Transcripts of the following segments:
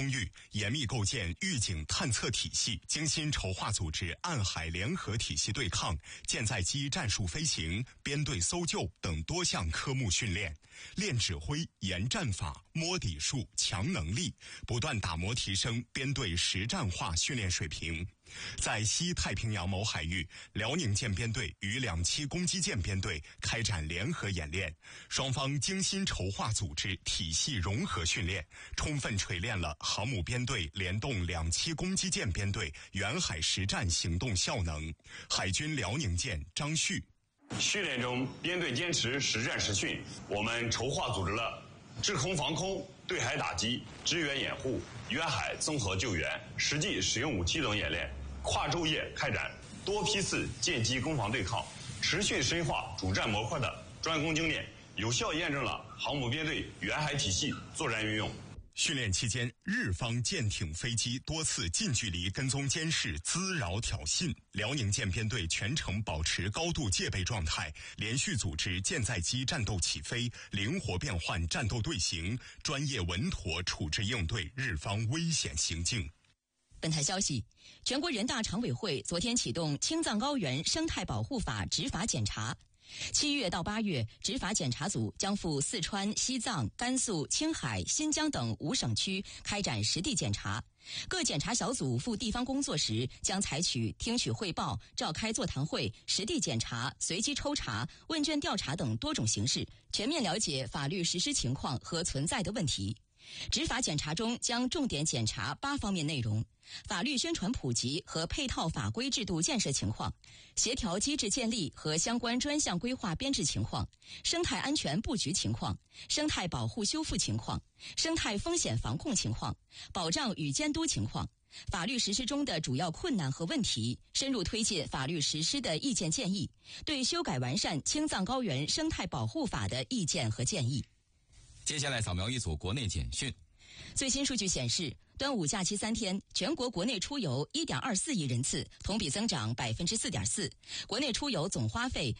充裕，严密构建预警探测体系，精心筹划组织暗海联合体系对抗、舰载机战术飞行、编队搜救等多项科目训练，练指挥、研战法、摸底术、强能力，不断打磨提升编队实战化训练水平。在西太平洋某海域，辽宁舰编队与2栖攻击舰编队开展联合演练，双方精心筹划组织体系融合训练，充分锤炼了航母编队联动2栖攻击舰编队远海实战行动效能。海军辽宁舰张旭： 训练中，编队坚持实战实训，我们筹划组织了制空防空、对海打击、支援掩护、远海综合救援、实际使用武器等演练，跨昼夜开展多批次舰机攻防对抗，持续深化主战模块的专攻精练，有效验证了航母编队远海体系作战运用。 训练期间，日方舰艇飞机多次近距离跟踪监视、滋扰挑衅，辽宁舰编队全程保持高度戒备状态，连续组织舰载机战斗起飞，灵活变换战斗队形，专业稳妥处置应对日方危险行径。 本台消息，全国人大常委会昨天启动青藏高原生态保护法执法检查。7月到8月，执法检查组将赴四川、西藏、甘肃、青海、新疆等5省区开展实地检查。各检查小组赴地方工作时，将采取听取汇报、召开座谈会、实地检查、随机抽查、问卷调查等多种形式，全面了解法律实施情况和存在的问题。执法检查中将重点检查8方面内容：法律宣传普及和配套法规制度建设情况，协调机制建立和相关专项规划编制情况，生态安全布局情况，生态保护修复情况，生态风险防控情况，保障与监督情况，法律实施中的主要困难和问题，深入推进法律实施的意见建议，对修改完善青藏高原生态保护法的意见和建议。 接下来扫描一组国内简讯。 最新数据显示，端午假期3天，全国国内出游 1.24 亿人次，同比增长 4.4%， 国内出游总花费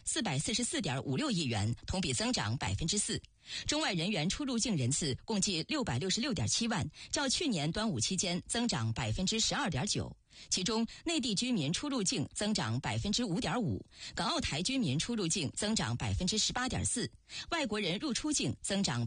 444.56 亿元，同比增长 4%。中外人员出入境人次共计 666.7 万，较去年端午期间增长 12.9%。其中，内地居民出入境增长 5.5%， 港澳台居民出入境增长 18.4%， 外国人入出境增长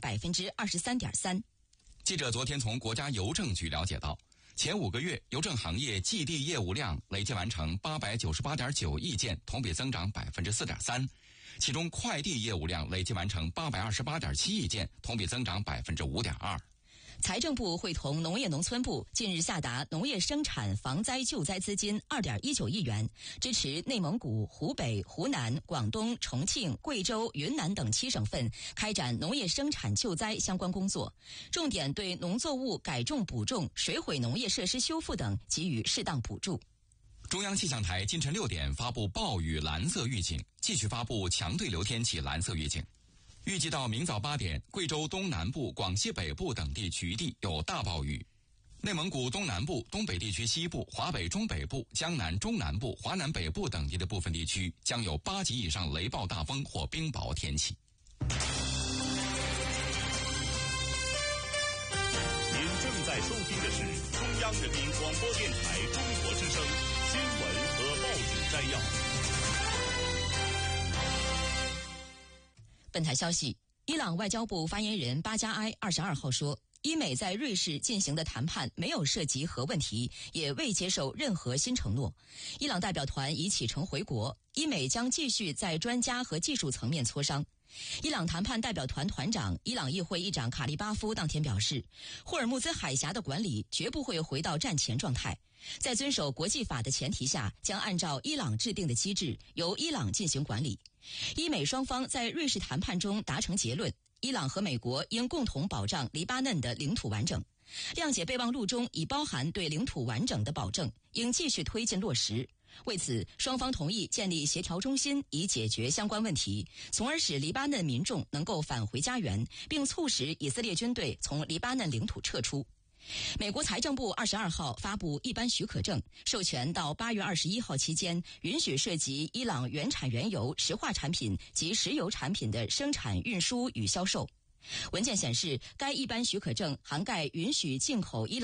23.3%。 记者昨天从国家邮政局了解到，前5个月邮政行业寄递业务量累计完成 898.9 亿件，同比增长 4.3%。其中快递业务量累计完成 828.7 亿件，同比增长 5.2%。 财政部会同农业农村部近日下达农业生产防灾救灾资金 2.19 亿元，支持内蒙古、湖北、湖南、广东、重庆、贵州、云南等7省份开展农业生产救灾相关工作，重点对农作物改种补种、水毁农业设施修复等给予适当补助。 中央气象台今晨6点发布暴雨蓝色预警，继续发布强对流天气蓝色预警。预计到明早8点，贵州东南部、广西北部等地局地有大暴雨，内蒙古东南部、东北地区西部、华北中北部、江南中南部、华南北部等地的部分地区将有8级以上雷暴大风或冰雹天气。 您正在收听的是中央人民广播电台中国之声新闻和报纸摘要。 本台消息，伊朗外交部发言人巴加埃22号说，伊美在瑞士进行的谈判没有涉及核问题，也未接受任何新承诺。伊朗代表团已启程回国，伊美将继续在专家和技术层面磋商。伊朗谈判代表团团长、伊朗议会议长卡利巴夫当天表示，霍尔木兹海峡的管理绝不会回到战前状态，在遵守国际法的前提下，将按照伊朗制定的机制，由伊朗进行管理。伊美双方在瑞士谈判中达成结论，伊朗和美国应共同保障黎巴嫩的领土完整。谅解备忘录中已包含对领土完整的保证，应继续推进落实。为此，双方同意建立协调中心，以解决相关问题，从而使黎巴嫩民众能够返回家园，并促使以色列军队从黎巴嫩领土撤出。美国财政部22号发布一般许可证，授权到8月21号期间，允许涉及伊朗原产原油、石化产品及石油产品的生产、运输与销售。文件显示，该一般许可证涵盖允许进口伊朗